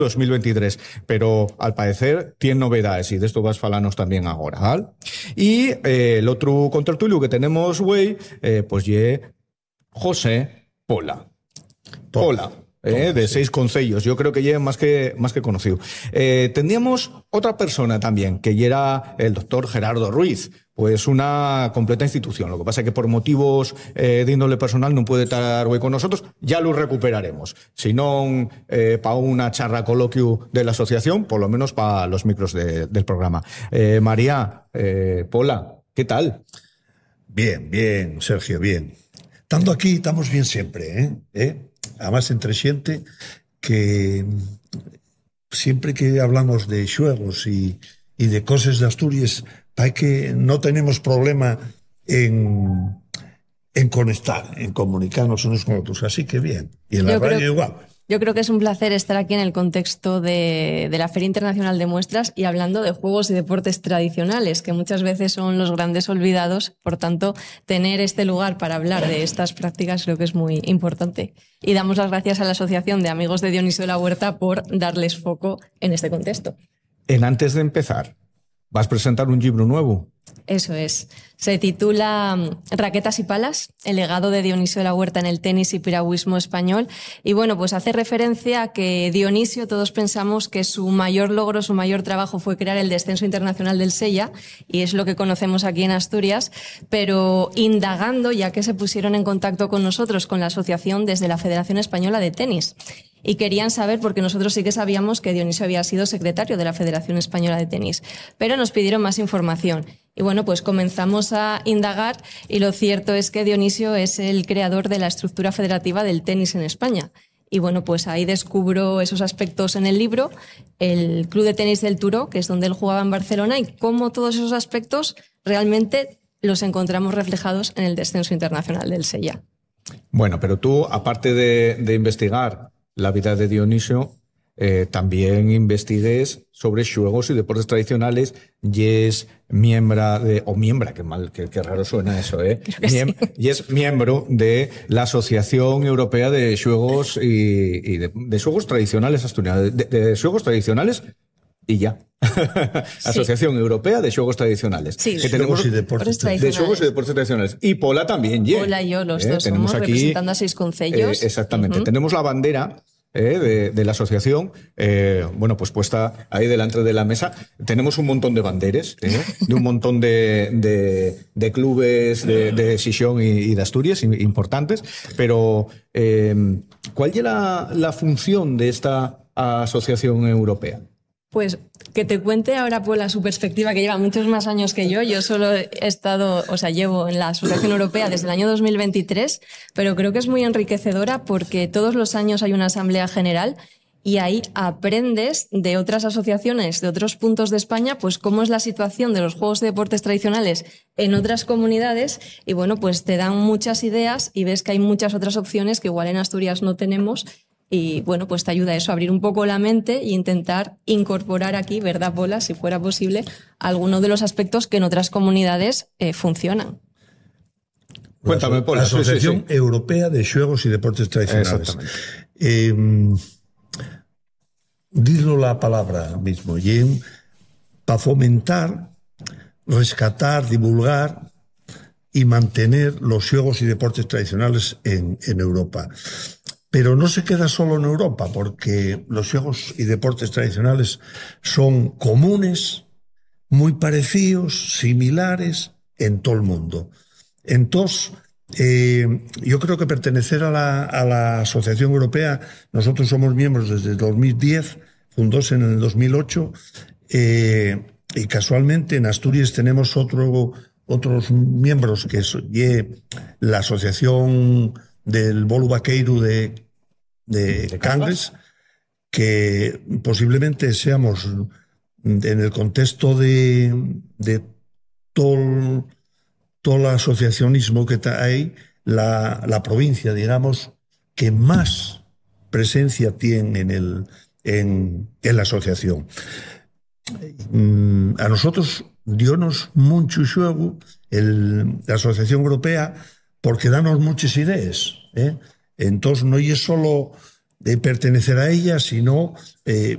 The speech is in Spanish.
2023, pero al parecer tiene novedades y de esto vas a falarnos también ahora, ¿vale? Y el otro contertulio que tenemos, güey, pues José Pola. Pola. De 6 concellos, yo creo que ya más que conocido. Tendríamos otra persona también, que ya era el doctor Gerardo Ruiz, pues una completa institución. Lo que pasa es que por motivos de índole personal no puede estar hoy con nosotros, ya lo recuperaremos. Si no, para una charla coloquio de la asociación, por lo menos para los micros del programa. María, Pola, ¿qué tal? Bien, Sergio, bien. Estando aquí, estamos bien siempre, Además, entre xente que siempre que hablamos de xuegos y de cosas de Asturias, para que no tenemos problema en conectar, en comunicarnos unos con otros. Así que bien. Y en la radio igual. Yo creo que es un placer estar aquí en el contexto de la Feria Internacional de Muestras y hablando de juegos y deportes tradicionales, que muchas veces son los grandes olvidados. Por tanto, tener este lugar para hablar de estas prácticas creo que es muy importante. Y damos las gracias a la Asociación de Amigos de Dionisio de la Huerta por darles foco en este contexto. Antes de empezar, ¿vas a presentar un libro nuevo? Eso es. Se titula Raquetas y palas, el legado de Dionisio de la Huerta en el tenis y piragüismo español. Y bueno, pues hace referencia a que Dionisio, todos pensamos que su mayor logro, su mayor trabajo fue crear el descenso internacional del Sella, y es lo que conocemos aquí en Asturias, pero indagando, ya que se pusieron en contacto con nosotros, con la asociación desde la Federación Española de Tenis. Y querían saber, porque nosotros sí que sabíamos que Dionisio había sido secretario de la Federación Española de Tenis, pero nos pidieron más información. Y bueno, pues comenzamos a indagar y lo cierto es que Dionisio es el creador de la estructura federativa del tenis en España. Y bueno, pues ahí descubro esos aspectos en el libro, el Club de Tenis del Turó, que es donde él jugaba en Barcelona, y cómo todos esos aspectos realmente los encontramos reflejados en el descenso internacional del Sella. Bueno, pero tú, aparte de investigar la vida de Dionisio, también investigues sobre xuegos y deportes tradicionales y es qué raro suena eso, y es miembro de la Asociación Europea de Xuegos y de Xuegos Tradicionales asturianos, de xuegos tradicionales y ya. Asociación Europea de Xuegos Tradicionales. Sí, que tenemos de xuegos y deportes tradicionales. Y Pola también. Pola y yo, los dos somos aquí, representando a 6 concellos. Exactamente. Tenemos la bandera de la asociación, bueno, pues puesta ahí delante de la mesa. Tenemos un montón de banderes, de un montón de clubes de Xixón y de Asturias importantes, pero ¿cuál es la función de esta asociación europea? Pues que te cuente ahora Pola su perspectiva, que lleva muchos más años que yo. Yo solo llevo en la Asociación Europea desde el año 2023, pero creo que es muy enriquecedora porque todos los años hay una asamblea general y ahí aprendes de otras asociaciones, de otros puntos de España, pues cómo es la situación de los juegos de deportes tradicionales en otras comunidades y bueno, pues te dan muchas ideas y ves que hay muchas otras opciones que igual en Asturias no tenemos. Y bueno, pues te ayuda eso, a abrir un poco la mente e intentar incorporar aquí, ¿verdad, Pola? Si fuera posible, algunos de los aspectos que en otras comunidades funcionan. Cuéntame, Pola. La Asociación Europea de Xuegos y Deportes Tradicionales. Dilo la palabra mismo, para fomentar, rescatar, divulgar y mantener los xuegos y deportes tradicionales en Europa. Pero no se queda solo en Europa, porque los xuegos y deportes tradicionales son comunes, muy parecidos, similares en todo el mundo. Entonces, yo creo que pertenecer a la Asociación Europea, nosotros somos miembros desde 2010, fundóse en el 2008, y casualmente en Asturias tenemos otros miembros, que es la Asociación del Bolu Vaqueiro de Cangas, que posiblemente seamos, en el contexto de todo el asociacionismo que hay, la provincia, digamos, que más presencia tiene en la asociación. A nosotros dionos mucho xuego la Asociación Europea porque danos muchas ideas, Entonces no es solo de pertenecer a ella, sino